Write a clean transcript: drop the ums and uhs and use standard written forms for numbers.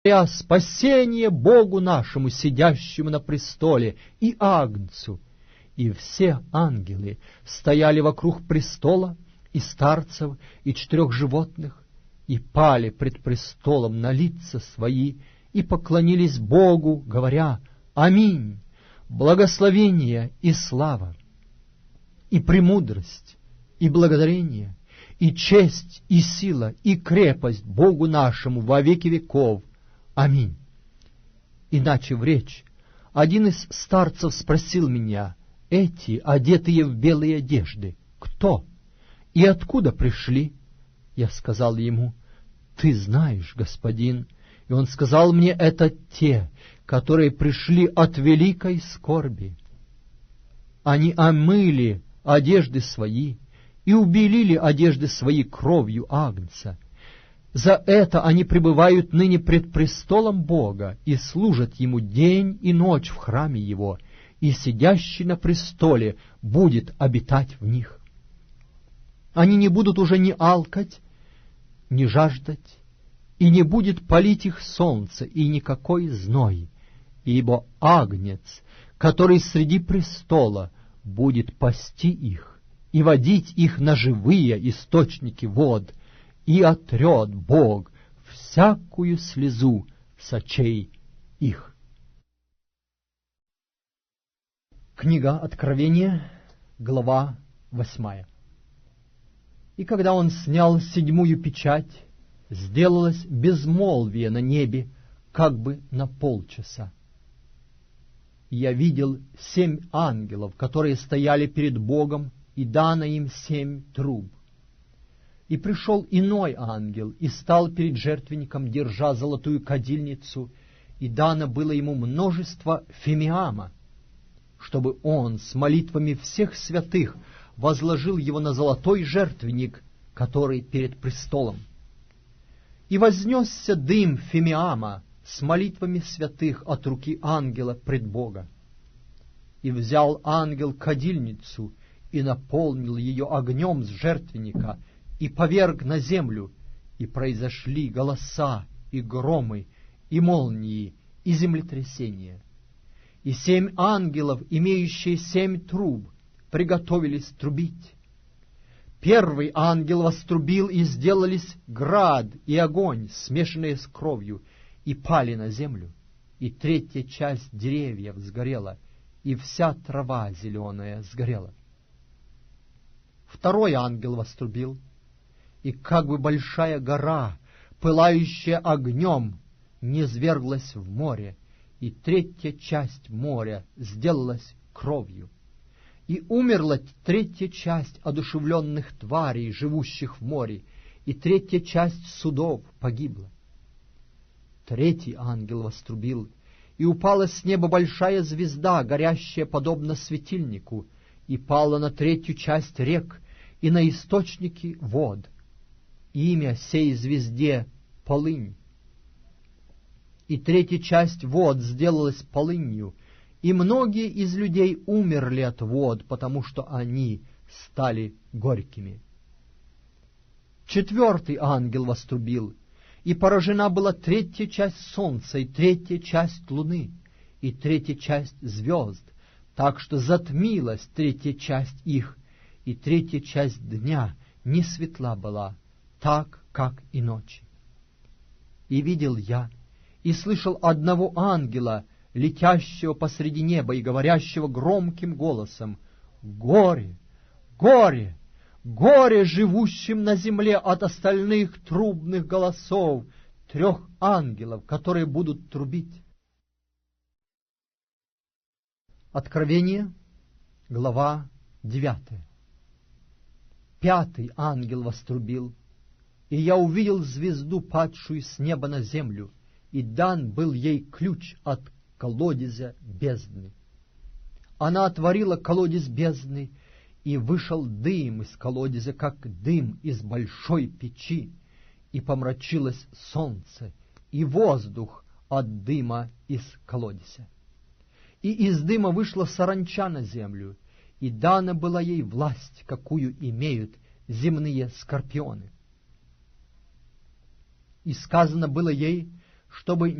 спасение Богу нашему, сидящему на престоле, и Агнцу. И все ангелы стояли вокруг престола, и старцев, и 4 животных, и пали пред престолом на лица свои, и поклонились Богу, говоря: Аминь, благословение и слава, и премудрость, и благодарение, и честь, и сила, и крепость Богу нашему во веки веков. Аминь. Иначе в речь один из старцев спросил меня: эти, одетые в белые одежды, кто и откуда пришли? Я сказал ему: ты знаешь, господин. И он сказал мне: это те, которые пришли от великой скорби. Они омыли одежды свои и убелили одежды свои кровью Агнца. За это они пребывают ныне пред престолом Бога и служат Ему день и ночь в храме Его, и сидящий на престоле будет обитать в них. Они не будут уже ни алкать, ни жаждать, и не будет палить их солнце и никакой зной, ибо Агнец, который среди престола, будет пасти их и водить их на живые источники вод, и отрет Бог всякую слезу с очей их. Книга Откровения, глава 8. И когда он снял 7 печать, сделалось безмолвие на небе, как бы на полчаса. И я видел 7 ангелов, которые стояли перед Богом, и дано им 7 труб. И пришел иной ангел, и стал перед жертвенником, держа золотую кадильницу, и дано было ему множество фимиама, чтобы он с молитвами всех святых возложил его на золотой жертвенник, который перед престолом. И вознесся дым фимиама с молитвами святых от руки ангела пред Бога. И взял ангел кадильницу и наполнил ее огнем с жертвенника, и поверг на землю, и произошли голоса, и громы, и молнии, и землетрясения. И 7 ангелов, имеющие 7 труб, приготовились трубить. Первый ангел вострубил, и сделались град и огонь, смешанные с кровью, и пали на землю. И 3 часть деревьев сгорела, и вся трава зеленая сгорела. Второй ангел вострубил, и как бы большая гора, пылающая огнем, низверглась в море, и 3 часть моря сделалась кровью. И умерла 3 часть одушевленных тварей, живущих в море, и 3 часть судов погибла. 3 ангел вострубил, и упала с неба большая звезда, горящая подобно светильнику, и пала на 3 часть рек и на источники вод. Имя сей звезде — полынь. И 3 часть вод сделалась полынью, и многие из людей умерли от вод, потому что они стали горькими. 4 ангел вострубил, и поражена была 3 часть солнца, и 3 часть луны, и 3 часть звезд, так что затмилась 3 часть их, и 3 часть дня не светла была, так, как и ночи. И видел я, и слышал одного ангела, летящего посреди неба и говорящего громким голосом: «Горе, горе, горе живущим на земле от остальных трубных голосов 3 ангелов, которые будут трубить». Откровение, глава 9. 5 ангел вострубил, и я увидел звезду, падшую с неба на землю, и дан был ей ключ от колодезя бездны. Она отворила колодез бездны, и вышел дым из колодезя, как дым из большой печи, и помрачилось солнце, и воздух от дыма из колодезя. И из дыма вышла саранча на землю, и дана была ей власть, какую имеют земные скорпионы. И сказано было ей, чтобы